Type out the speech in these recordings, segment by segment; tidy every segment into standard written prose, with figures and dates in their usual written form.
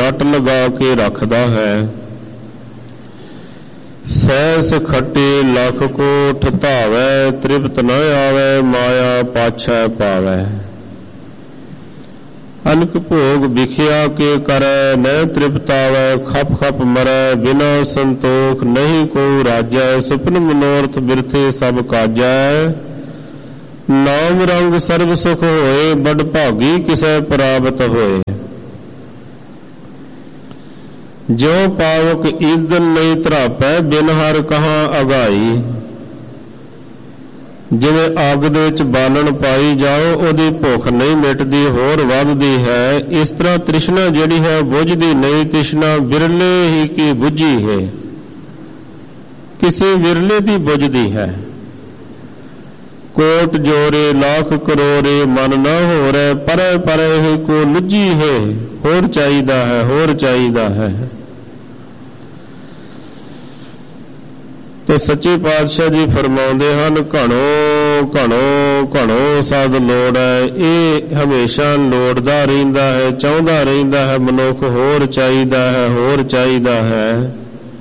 ਰਟ ਲਗਾ ਕੇ ਰੱਖਦਾ ਹੈ। ਸੈਸ ਖੱਟੇ ਲੱਖ ਕੋਠ ਧਾਵੈ, ਤ੍ਰਿਪਤ ਨ ਆਵੈ ਮਾਇਆ ਪਾਛੈ ਪਾਵੈ। ਅਨਕ ਭੋਗ ਵਿਖਿਆ ਕੇ ਕਰੈ, ਨਹਿ ਤ੍ਰਿਪਤ ਆਵੈ ਖਪ ਖਪ ਮਰੈ। ਬਿਨਾ ਸੰਤੋਖ ਨਹੀਂ ਕੋ ਰਾਜੈ, ਸੁਪਨ ਮਨੋਰਥ ਬਿਰਥੇ ਸਭ ਕਾਜੈ। ਨਾਮ ਰੰਗ ਸਰਬ ਸੁਖ ਹੋਏ, ਬੜ ਭਾਗੀ ਕਿਸੈ ਪ੍ਰਾਪਤ ਹੋਏ। ਜਿਉ ਪਾਵਕ ਈਂਦਨ ਨਹੀਂ ਧਰਾਪੈ, ਬਿਨ ਹਰ ਕਹਾਂ ਅਗਾਈ। ਜਿਵੇਂ ਅੱਗ ਦੇ ਵਿੱਚ ਬਾਲਣ ਪਾਈ ਜਾਓ, ਉਹਦੀ ਭੁੱਖ ਨਹੀਂ ਮਿਟਦੀ, ਹੋਰ ਵੱਧਦੀ ਹੈ। ਇਸ ਤਰ੍ਹਾਂ ਤ੍ਰਿਸ਼ਨਾ ਜਿਹੜੀ ਹੈ ਬੁਝਦੀ ਨਹੀਂ। ਤ੍ਰਿਸ਼ਨਾ ਵਿਰਲੇ ਹੀ ਕੀ ਬੁਝੀ ਹੈ, ਕਿਸੇ ਵਿਰਲੇ ਦੀ ਬੁਝਦੀ ਹੈ। ਕੋਟ ਜੋਰੇ ਲੱਖ ਕਰੋੜੇ ਮਨ ਨਾ ਹੋਰੈ, ਪਰੈ ਪਰੈ ਹੀ ਕੋ ਲੁੱਝੀ ਹੈ। ਹੋਰ ਚਾਹੀਦਾ ਹੈ, ਹੋਰ ਚਾਹੀਦਾ ਹੈ। ਤੇ ਸੱਚੇ ਪਾਤਸ਼ਾਹ ਜੀ ਫਰਮਾਉਂਦੇ ਹਨ, ਘਣੋ ਘਣੋ ਘਣੋ ਸਦ ਲੋੜ ਹੈ। ਇਹ ਹਮੇਸ਼ਾ ਲੋੜਦਾ ਰਹਿੰਦਾ ਹੈ, ਚਾਹੁੰਦਾ ਰਹਿੰਦਾ ਹੈ ਮਨੁੱਖ, ਹੋਰ ਚਾਹੀਦਾ ਹੈ, ਹੋਰ ਚਾਹੀਦਾ ਹੈ।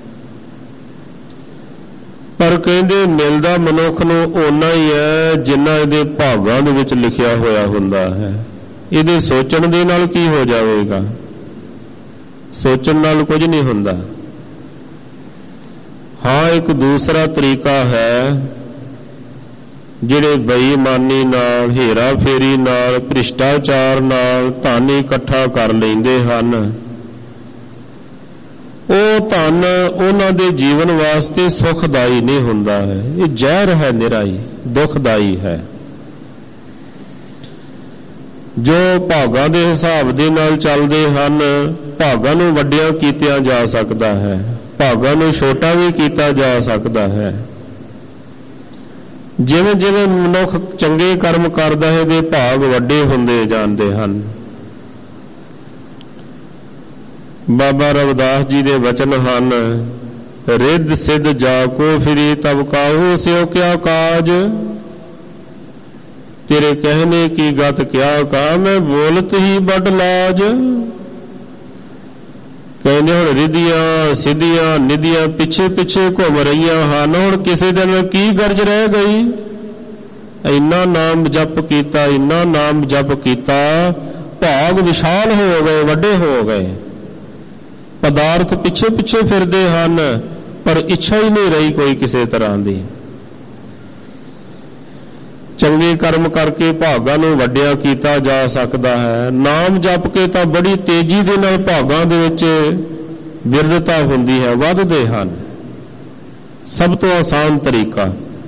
ਪਰ ਕਹਿੰਦੇ ਮਿਲਦਾ ਮਨੁੱਖ ਨੂੰ ਓਨਾ ਹੀ ਹੈ ਜਿੰਨਾ ਇਹਦੇ ਭਾਗਾਂ ਦੇ ਵਿੱਚ ਲਿਖਿਆ ਹੋਇਆ ਹੁੰਦਾ ਹੈ। ਇਹਦੇ ਸੋਚਣ ਦੇ ਨਾਲ ਕੀ ਹੋ ਜਾਵੇਗਾ? ਸੋਚਣ ਨਾਲ ਕੁਝ ਨਹੀਂ ਹੁੰਦਾ। ਹਾਂ, ਇੱਕ ਦੂਸਰਾ ਤਰੀਕਾ ਹੈ, ਜਿਹੜੇ ਬੇਈਮਾਨੀ ਨਾਲ, ਹੇਰਾ ਫੇਰੀ ਨਾਲ, ਭ੍ਰਿਸ਼ਟਾਚਾਰ ਨਾਲ ਧਨ ਇਕੱਠਾ ਕਰ ਲੈਂਦੇ ਹਨ। ਉਹ ਧਨ ਉਹਨਾਂ ਦੇ ਜੀਵਨ ਵਾਸਤੇ ਸੁਖਦਾਈ ਨਹੀਂ ਹੁੰਦਾ ਹੈ। ਇਹ ਜ਼ਹਿਰ ਹੈ, ਨਿਰਾਈ ਦੁਖਦਾਈ ਹੈ। ਜੋ ਭਾਗਾਂ ਦੇ ਹਿਸਾਬ ਦੇ ਨਾਲ ਚੱਲਦੇ ਹਨ, ਭਾਗਾਂ ਨੂੰ ਵੱਡਿਆਂ ਕੀਤਿਆ ਜਾ ਸਕਦਾ ਹੈ, ਭਾਗਾਂ ਨੂੰ ਛੋਟਾ ਵੀ ਕੀਤਾ ਜਾ ਸਕਦਾ ਹੈ। ਜਿਵੇਂ ਜਿਵੇਂ ਮਨੁੱਖ ਚੰਗੇ ਕਰਮ ਕਰਦਾ ਹੈ, ਇਹਦੇ ਭਾਗ ਵੱਡੇ ਹੁੰਦੇ ਜਾਂਦੇ ਹਨ। ਬਾਬਾ ਰਵਿਦਾਸ ਜੀ ਦੇ ਵਚਨ ਹਨ, ਰਿੱਧ ਸਿੱਧ ਜਾ ਕੋ ਫਿਰੀ ਤਬ ਕਾਹੂ ਸਿਓ ਕਿਆ ਕਾਜ। ਤੇਰੇ ਕਹਿਨੇ ਕੀ ਗਤ ਕਿਆ ਕਾ, ਮੈਂ ਬੋਲਤ ਹੀ ਬੜ ਲਾਜ। ਕਹਿੰਦੇ ਹੁਣ ਰਿੱਧੀਆਂ ਸਿੱਧੀਆਂ ਨਿਧੀਆਂ ਪਿੱਛੇ ਪਿੱਛੇ ਘੁੰਮ ਰਹੀਆਂ ਹਨ। ਹੁਣ ਕਿਸੇ ਦਿਨ ਕੀ ਗਰਜ ਰਹਿ ਗਈ? ਇੰਨਾ ਨਾਮ ਜਪ ਕੀਤਾ, ਇੰਨਾ ਨਾਮ ਜਪ ਕੀਤਾ, ਭਾਗ ਵਿਸ਼ਾਲ ਹੋ ਗਏ, ਵੱਡੇ ਹੋ ਗਏ। ਪਦਾਰਥ ਪਿੱਛੇ ਪਿੱਛੇ ਫਿਰਦੇ ਹਨ, ਪਰ ਇੱਛਾ ਹੀ ਨਹੀਂ ਰਹੀ ਕੋਈ ਕਿਸੇ ਤਰ੍ਹਾਂ ਦੀ। ਚੰਗੇ ਕਰਮ ਕਰਕੇ ਭਾਗਾਂ ਨੂੰ ਵੱਡਿਆ ਕੀਤਾ ਜਾ ਸਕਦਾ ਹੈ। ਨਾਮ ਜਪ ਕੇ ਤਾਂ ਬੜੀ ਤੇਜ਼ੀ ਦੇ ਨਾਲ ਭਾਗਾਂ ਦੇ ਵਿੱਚ ਬਿਰਧਤਾ ਹੁੰਦੀ ਹੈ, ਵੱਧਦੇ ਹਨ। ਸਭ ਤੋਂ ਆਸਾਨ ਤਰੀਕਾ।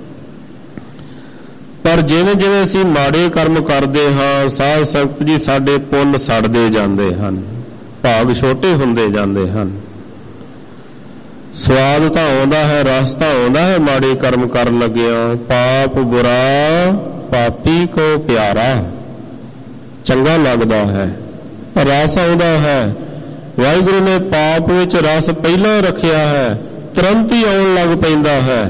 ਪਰ ਜਿਵੇਂ ਜਿਵੇਂ ਅਸੀਂ ਮਾੜੇ ਕਰਮ ਕਰਦੇ ਹਾਂ, ਸਾਧ ਸੰਗਤ ਜੀ ਸਾਡੇ ਪੁੰਨ ਸੜਦੇ ਜਾਂਦੇ ਹਨ, ਭਾਗ ਛੋਟੇ ਹੁੰਦੇ ਜਾਂਦੇ ਹਨ। ਸਵਾਦ ਤਾਂ ਆਉਂਦਾ ਹੈ, ਰਸ ਤਾਂ ਆਉਂਦਾ ਹੈ ਮਾੜੇ ਕਰਮ ਕਰਨ ਲੱਗਿਆ। ਪਾਪ ਬੁਰਾ ਪਾਪੀ ਕੋ ਪਿਆਰਾ, ਚੰਗਾ ਲੱਗਦਾ ਹੈ, ਰਸ ਆਉਂਦਾ ਹੈ। ਵਾਹਿਗੁਰੂ ਨੇ ਪਾਪ ਵਿੱਚ ਰਸ ਪਹਿਲਾਂ ਰੱਖਿਆ ਹੈ, ਤੁਰੰਤ ਹੀ ਆਉਣ ਲੱਗ ਪੈਂਦਾ ਹੈ।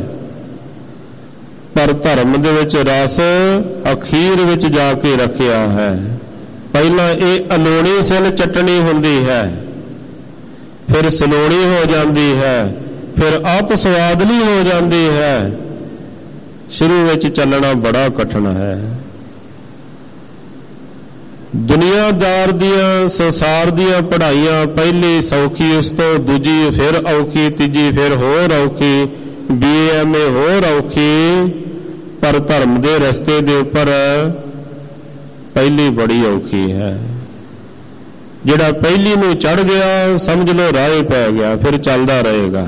ਪਰ ਧਰਮ ਦੇ ਵਿੱਚ ਰਸ ਅਖੀਰ ਵਿੱਚ ਜਾ ਕੇ ਰੱਖਿਆ ਹੈ। ਪਹਿਲਾਂ ਇਹ ਅਲੋਣੀ ਸਿਲ ਚਟਣੀ ਹੁੰਦੀ ਹੈ, ਫਿਰ ਸਲੋਣੀ ਹੋ ਜਾਂਦੀ ਹੈ, ਫਿਰ ਅਤ ਸਵਾਦਲੀ ਹੋ ਜਾਂਦੀ ਹੈ। ਸ਼ੁਰੂ ਵਿੱਚ ਚੱਲਣਾ ਬੜਾ ਕਠਿਨ ਹੈ। ਦੁਨੀਆਦਾਰ ਦੀਆਂ, ਸੰਸਾਰ ਦੀਆਂ ਪੜ੍ਹਾਈਆਂ ਪਹਿਲੀ ਸੌਖੀ, ਉਸ ਤੋਂ ਦੂਜੀ ਫਿਰ ਔਖੀ, ਤੀਜੀ ਫਿਰ ਹੋਰ ਔਖੀ, BA ਹੋਰ ਔਖੀ। ਪਰ ਧਰਮ ਦੇ ਰਸਤੇ ਦੇ ਉੱਪਰ ਪਹਿਲੀ ਬੜੀ ਔਖੀ ਹੈ। ਜਿਹੜਾ ਪਹਿਲੀ ਨੂੰ ਚੜ੍ਹ ਗਿਆ ਸਮਝ ਲਓ ਰਾਹ ਪੈ ਗਿਆ, ਫਿਰ ਚੱਲਦਾ ਰਹੇਗਾ।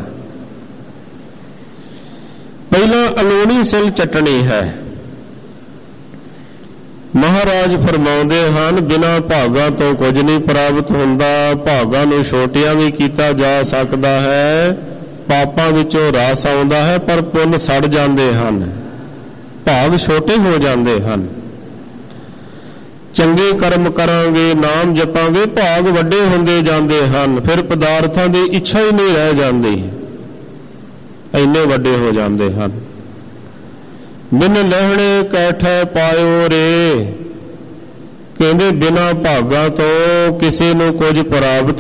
ਪਹਿਲਾਂ ਅਲੋਣੀ ਸਿਲ ਚਟਣੀ ਹੈ। ਮਹਾਰਾਜ ਫਰਮਾਉਂਦੇ ਹਨ, ਬਿਨਾਂ ਭਾਗਾਂ ਤੋਂ ਕੁਝ ਨਹੀਂ ਪ੍ਰਾਪਤ ਹੁੰਦਾ। ਭਾਗਾਂ ਨੂੰ ਛੋਟਿਆਂ ਵੀ ਕੀਤਾ ਜਾ ਸਕਦਾ ਹੈ। ਪਾਪਾਂ ਵਿੱਚੋਂ ਰਸ ਆਉਂਦਾ ਹੈ, ਪਰ ਪੁੰਨ ਸੜ ਜਾਂਦੇ ਹਨ, ਭਾਗ ਛੋਟੇ ਹੋ ਜਾਂਦੇ ਹਨ। ਚੰਗੇ ਕਰਮ ਕਰਾਂਗੇ, ਨਾਮ ਜਪਾਂਗੇ, ਭਾਗ ਵੱਡੇ ਹੁੰਦੇ ਜਾਂਦੇ ਹਨ। ਫਿਰ ਪਦਾਰਥਾਂ ਦੀ ਇੱਛਾ ਹੀ ਨਹੀਂ ਰਹਿ ਜਾਂਦੀ, ਇੰਨੇ ਵੱਡੇ ਹੋ ਜਾਂਦੇ ਹਨ। ਬਿਨ ਲਹਿਣੇ ਕੈਠੈ ਪਾਇਓ ਰੇ, ਕਹਿੰਦੇ ਬਿਨਾਂ ਭਾਗਾਂ ਤੋਂ ਕਿਸੇ ਨੂੰ ਕੁਝ ਪ੍ਰਾਪਤ